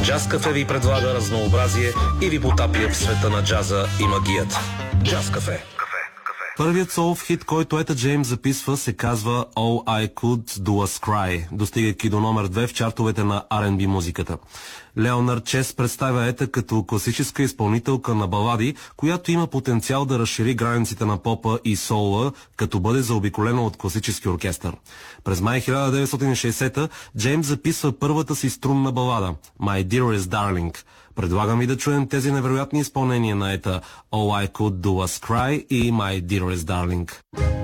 Джаз Кафе ви предлага разнообразие и ви потапя в света на джаза и магията. Джаз Кафе. Първият солов хит, който Ета Джеймс записва, се казва All I Could Do Was Cry, достигайки до номер 2 в чартовете на R&B музиката. Леонард Чес представя Ета като класическа изпълнителка на балади, която има потенциал да разшири границите на попа и соула, като бъде заобиколена от класически оркестър. През май 1960 Джеймс записва първата си струнна балада My Dearest Darling. Предлагам и да чуем тези невероятни изпълнения на Ета All I Could Do Was Cry и My Dearest Darling.